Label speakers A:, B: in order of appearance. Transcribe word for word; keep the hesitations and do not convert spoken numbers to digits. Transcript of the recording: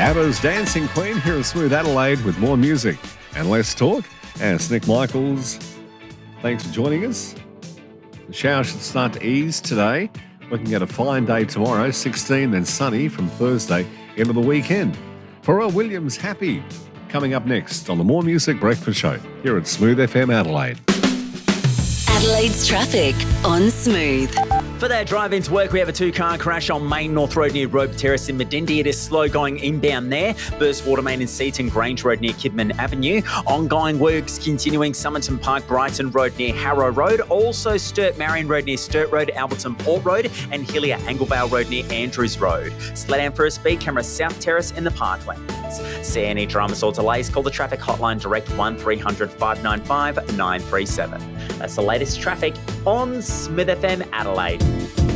A: ABBA's Dancing Queen here at Smooth Adelaide with more music and less talk. And it's Nick Michaels. Thanks for joining us. The shower should start to ease today. Looking at a fine day tomorrow, sixteen, then sunny from Thursday into the weekend. Pharrell Williams, Happy, coming up next on the More Music Breakfast Show here at Smooth F M Adelaide.
B: Adelaide's traffic on Smooth.
C: For that drive into work, we have a two-car crash on Main North Road near Rope Terrace in Medindi. It is slow going inbound there. Burst water main in Seaton Grange Road near Kidman Avenue. Ongoing works continuing Somerton Park, Brighton Road near Harrow Road. Also Sturt Marion Road near Sturt Road, Alberton Port Road, and Hillier Anglevale Road near Andrews Road. Slow down for a speed camera, South Terrace in the Parklands. See any dramas or delays, call the traffic hotline direct one three hundred five nine five nine three seven. That's the latest traffic on Smith F M Adelaide.